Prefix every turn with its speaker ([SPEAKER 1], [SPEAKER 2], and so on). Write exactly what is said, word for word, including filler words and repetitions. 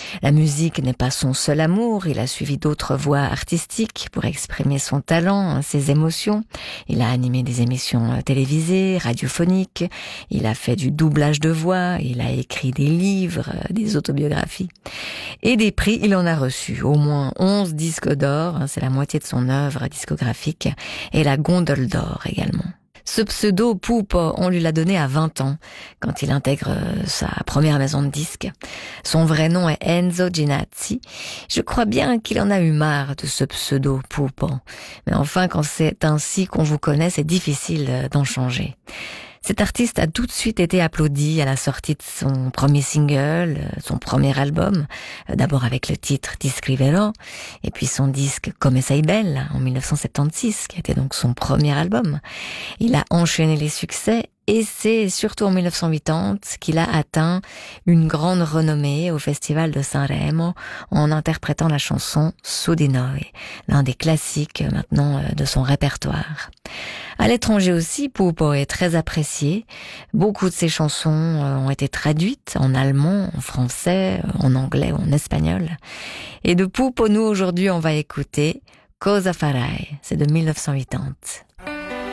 [SPEAKER 1] La musique n'est pas son seul amour, il a suivi d'autres voies artistiques pour exprimer son talent, ses émotions. Il a animé des émissions télévisées, radiophoniques, il a fait du doublage de voix, il a écrit des livres, des autobiographies. Et des prix, il en a reçu, au moins onze disques d'or, c'est la moitié de son œuvre discographique, et la Gondole d'or également. Ce pseudo Pupo, on lui l'a donné à vingt ans, quand il intègre sa première maison de disques. Son vrai nom est Enzo Ginazzi. Je crois bien qu'il en a eu marre de ce pseudo Pupo. Mais enfin, quand c'est ainsi qu'on vous connaît, c'est difficile d'en changer. Cet artiste a tout de suite été applaudi à la sortie de son premier single, son premier album, d'abord avec le titre Ti scriverò, et puis son disque Come sei bella en dix-neuf cent soixante-seize, qui était donc son premier album. Il a enchaîné les succès, et c'est surtout en dix-neuf cent quatre-vingt-dix qu'il a atteint une grande renommée au Festival de Sanremo en interprétant la chanson Su di noi, l'un des classiques maintenant de son répertoire. À l'étranger aussi, Pupo est très apprécié. Beaucoup de ses chansons ont été traduites en allemand, en français, en anglais ou en espagnol. Et de Pupo, nous aujourd'hui, on va écouter Cosa farai, c'est de dix-neuf cent quatre-vingt-dix.